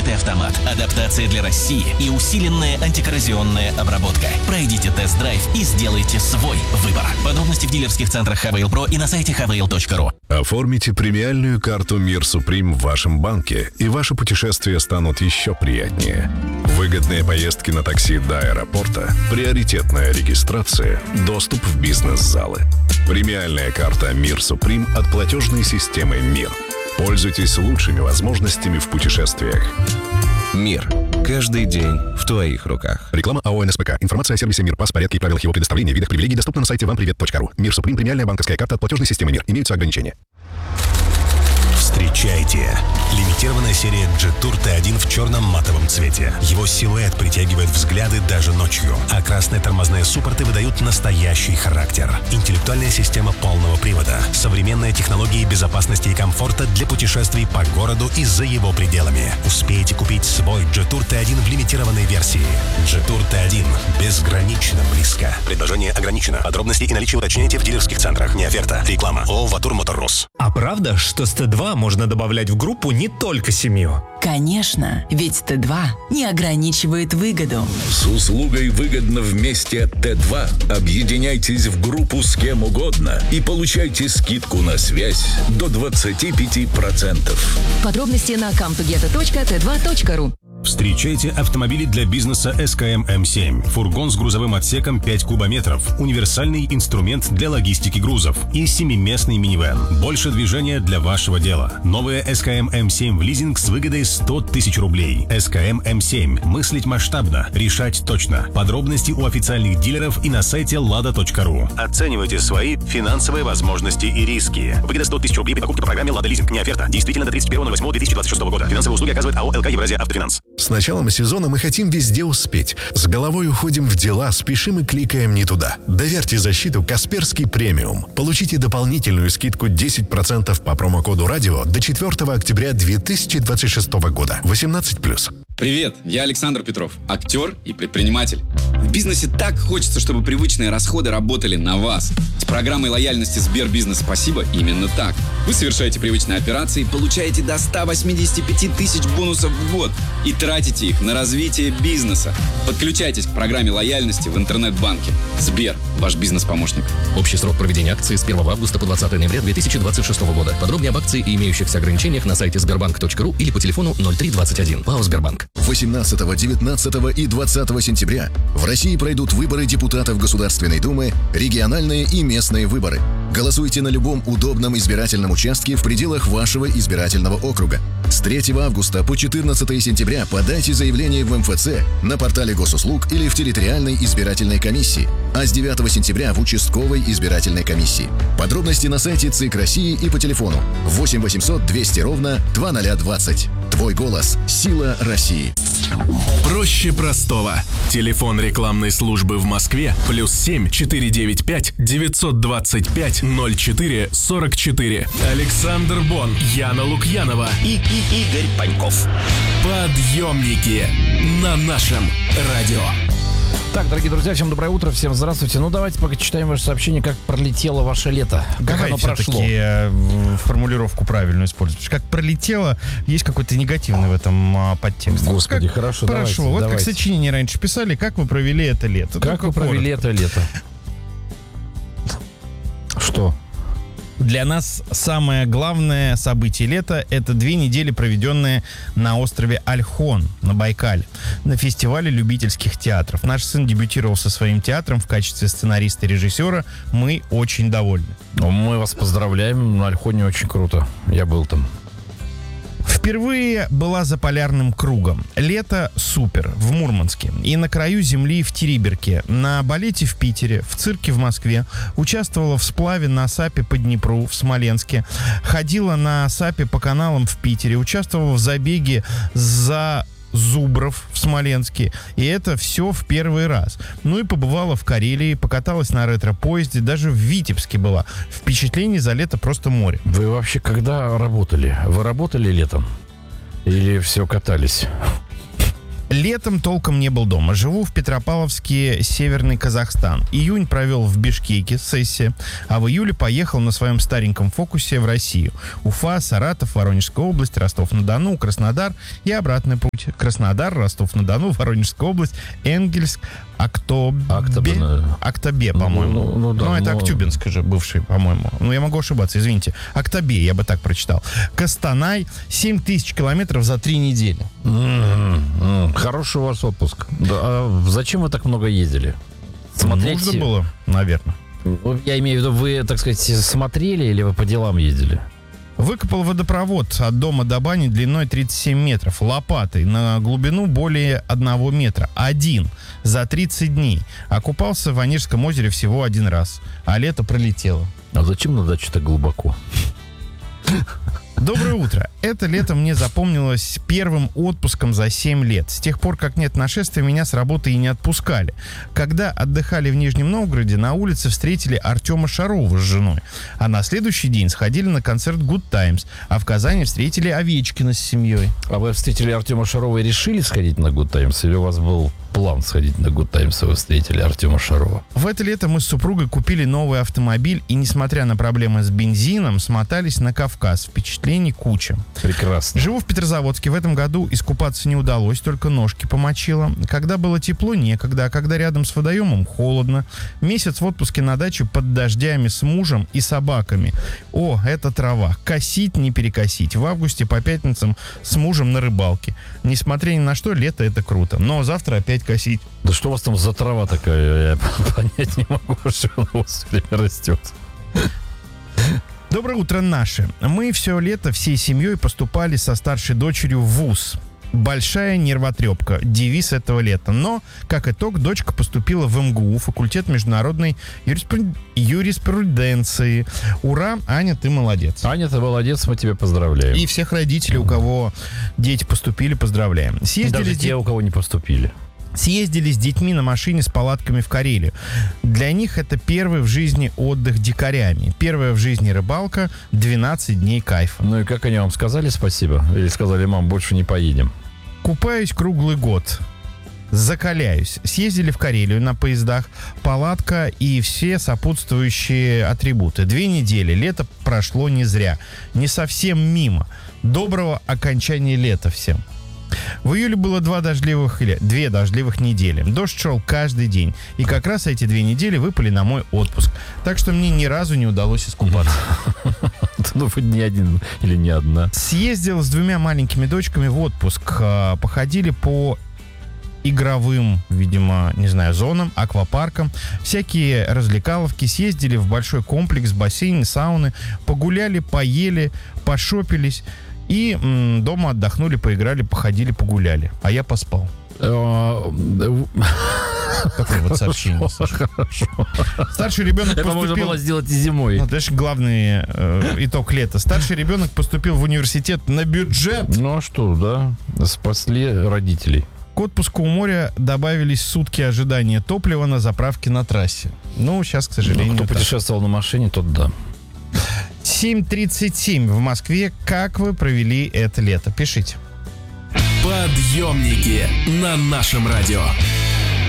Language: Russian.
Скрытый автомат, адаптация для России и усиленная антикоррозионная обработка. Пройдите тест-драйв и сделайте свой выбор. Подробности в дилерских центрах Хавейл Про и на сайте haveil.ru. Оформите премиальную карту Мир Суприм в вашем банке, и ваши путешествия станут еще приятнее. Выгодные поездки на такси до аэропорта, приоритетная регистрация, доступ в бизнес-залы. Премиальная карта Мир Суприм от платежной системы МИР. Пользуйтесь лучшими возможностями в путешествиях. Мир. Каждый день в твоих руках. Реклама АО НСПК. Информация о сервисе МИР, порядке и правилах его предоставления, видах привилегий доступна на сайте вампривет.ру. Мир Суприм. Премиальная банковская карта от платежной системы МИР. Имеются ограничения. Встречайте! Лимитированная серия Jetour T1 в черном матовом цвете. Его силуэт притягивает взгляды даже ночью, а красные тормозные суппорты выдают настоящий характер. Интеллектуальная система полного привода, современные технологии безопасности и комфорта для путешествий по городу и за его пределами. Успейте купить свой Jetour T1 в лимитированной версии. Jetour T1 безгранично близко. Предложение ограничено. Подробности и наличие уточняйте в дилерских центрах. Не оферта. Реклама. ООО «Ватур Моторрус». А правда, что с Т2 можно добавлять в группу не только семью? Конечно, ведь Т2 не ограничивает выгоду. С услугой «Выгодно вместе» от Т2 объединяйтесь в группу с кем угодно и получайте скидку на связь до 25%. Подробности на comtogetto.t2.ru. Встречайте автомобили для бизнеса СКМ М7. Фургон с грузовым отсеком 5 кубометров, универсальный инструмент для логистики грузов и 7-местный минивэн. Больше движения для вашего дела. Новая СКМ М7 в лизинг с выгодой 100 тысяч рублей. СКМ М7. Мыслить масштабно, решать точно. Подробности у официальных дилеров и на сайте lada.ru. Оценивайте свои финансовые возможности и риски. Выгода 100 тысяч рублей при покупке по программе «Лада Лизинг». Не оферта. Действительно до 31.08.2026 года. Финансовые услуги оказывает АО «ЛК Евразия Автофинанс». С началом сезона мы хотим везде успеть. С головой уходим в дела, спешим и кликаем не туда. Доверьте защиту Касперский Премиум. Получите дополнительную скидку 10% по промокоду «Радио» до 4 октября 2026 года. 18+. Привет, я Александр Петров, актер и предприниматель. В бизнесе так хочется, чтобы привычные расходы работали на вас. С программой лояльности Сбербизнес «Спасибо» именно так. Вы совершаете привычные операции, получаете до 185 тысяч бонусов в год и тратите их на развитие бизнеса. Подключайтесь к программе лояльности в интернет-банке. Сбер, ваш бизнес-помощник. Общий срок проведения акции с 1 августа по 20 ноября 2026 года. Подробнее об акции и имеющихся ограничениях на сайте sberbank.ru или по телефону 0321. ПАО «Сбербанк». 18, 19 и 20 сентября в России пройдут выборы депутатов Государственной Думы, региональные и местные выборы. Голосуйте на любом удобном избирательном участке в пределах вашего избирательного округа. С 3 августа по 14 сентября подайте заявление в МФЦ, на портале Госуслуг или в территориальной избирательной комиссии, а с 9 сентября в участковой избирательной комиссии. Подробности на сайте ЦИК России и по телефону 8 800 200 ровно 2020. Твой голос – сила России. Проще простого. Телефон рекламной службы в Москве +7 495 925 04 44. Александр Бон, Яна Лукьянова и Игорь Паньков. Подъемники на нашем радио. Так, дорогие друзья, всем доброе утро, всем здравствуйте. Ну, давайте пока читаем ваше сообщение, как пролетело ваше лето. Как оно прошло. Формулировку правильную использовать. Как пролетело, есть какой-то негативный в этом подтекст. Господи, как хорошо, прошло. Давайте, вот давайте. как сочинение раньше писали, как вы провели это лето. Как вы провели это лето? Что? Для нас самое главное событие лета – это 2 недели, проведенные на острове Ольхон на Байкале, на фестивале любительских театров. Наш сын дебютировал со своим театром в качестве сценариста и режиссера. Мы очень довольны. Мы вас поздравляем, на Ольхоне очень круто. Я был там. Впервые была за полярным кругом. Лето супер в Мурманске и на краю земли в Териберке, на балете в Питере, в цирке в Москве, участвовала в сплаве на САПе по Днепру в Смоленске, ходила на САПе по каналам в Питере, участвовала в забеге за Зубров в Смоленске. И это все в первый раз. Ну и побывала в Карелии, покаталась на ретро-поезде, даже в Витебске была. Впечатлений за лето просто море. Вы вообще когда работали? Вы работали летом? Или все катались? Летом толком не был дома. Живу в Петропавловске, Северный Казахстан. Июнь провел в Бишкеке, сессия, а в июле поехал на своем стареньком фокусе в Россию. Уфа, Саратов, Воронежская область, Ростов-на-Дону, Краснодар и обратный путь путь. Краснодар, Ростов-на-Дону, Воронежская область, Энгельск, Актобе, по-моему. Да, это Актюбинск же бывший, по-моему. Я могу ошибаться, извините. Актобе, я бы так прочитал. Костанай, 7000 километров за 3 недели. Хороший у вас отпуск. Да, а зачем вы так много ездили? Смотреть... Нужно было, наверное. Я имею в виду, вы, так сказать, смотрели или вы по делам ездили? Выкопал водопровод от дома до бани длиной 37 метров, лопатой на глубину более 1 метра. Один за 30 дней. Окупался в Онежском озере всего 1 раз. А лето пролетело. А зачем на даче так глубоко? Доброе утро. Это лето мне запомнилось первым отпуском за 7 лет. С тех пор, как нет нашествия, меня с работы и не отпускали. Когда отдыхали в Нижнем Новгороде, на улице встретили Артема Шарова с женой. А на следующий день сходили на концерт Good Times. А в Казани встретили Овечкина с семьей. А вы встретили Артема Шарова и решили сходить на Good Times? Или у вас был план сходить на Good Times, и вы встретили Артема Шарова? В это лето мы с супругой купили новый автомобиль и, несмотря на проблемы с бензином, смотались на Кавказ. Впечатлений куча. Прекрасно. Живу в Петрозаводске. В этом году искупаться не удалось, только ножки помочило. Когда было тепло, некогда, а когда рядом с водоемом, холодно. Месяц в отпуске на даче под дождями с мужем и собаками. О, это трава. Косить, не перекосить. В августе по пятницам с мужем на рыбалке. Несмотря ни на что, лето это круто. Но завтра опять косить. Да что у вас там за трава такая? Я понять не могу, что она у вас все время растет. Доброе утро, наши. Мы все лето всей семьей поступали со старшей дочерью в вуз. Большая нервотрепка, девиз этого лета. Но, как итог, дочка поступила в МГУ, факультет международной юриспруденции. Ура, Аня, ты молодец. Аня, ты молодец, мы тебя поздравляем. И всех родителей, у кого дети поступили, поздравляем. Даже те, у кого не поступили. Съездили с детьми на машине с палатками в Карелию. Для них это первый в жизни отдых дикарями. Первая в жизни рыбалка, 12 дней кайфа. Ну и как они вам сказали спасибо? Или сказали, мам, больше не поедем? Купаюсь круглый год. Закаляюсь. Съездили в Карелию на поездах, палатка и все сопутствующие атрибуты. 2 недели. Лето прошло не зря. Не совсем мимо. Доброго окончания лета всем. В июле было 2 дождливых недели. Дождь шел каждый день. И как раз эти 2 недели выпали на мой отпуск. Так что мне ни разу не удалось искупаться. Ну, хоть не один или не одна. Съездил с 2 маленькими дочками в отпуск. Походили по игровым, видимо, не знаю, зонам, аквапаркам, всякие развлекаловки, съездили в большой комплекс, бассейн, сауны, погуляли, поели, пошопились. И дома отдохнули, поиграли, походили, погуляли. А я поспал. Такое вот сообщение. Хорошо. Старший ребенок поступил... Это можно было сделать и зимой. Это же главный итог лета. Старший ребенок поступил в университет на бюджет. Ну а что, да? Спасли родителей. К отпуску у моря добавились сутки ожидания топлива на заправке на трассе. Ну, сейчас, к сожалению, кто путешествовал на машине, тот да. 7:37 в Москве. Как вы провели это лето? Пишите. Подъемники на нашем радио.